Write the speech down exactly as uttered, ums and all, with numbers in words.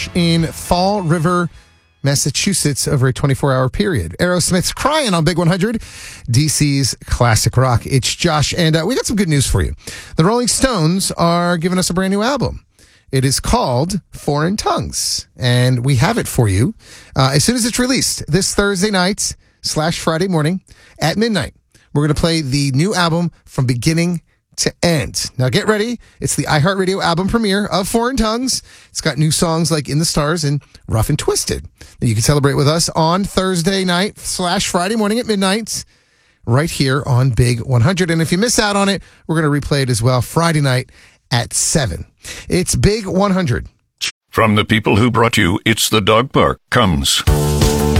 in Fall River, Massachusetts over a twenty-four hour period. Aerosmith's Crying on Big one hundred, D C's classic rock. It's Josh, and uh, we got some good news for you. The Rolling Stones are giving us a brand new album. It is called Foreign Tongues, and we have it for you uh, as soon as it's released this Thursday night slash Friday morning at midnight. We're going to play the new album from beginning to end. Now get ready. It's the iHeartRadio album premiere of Foreign Tongues. It's got new songs like In the Stars and Rough and Twisted that you can celebrate with us on Thursday night slash Friday morning at midnight right here on Big one hundred. And if you miss out on it, we're going to replay it as well Friday night at seven. It's Big one hundred. From the people who brought you It's the Dog Park comes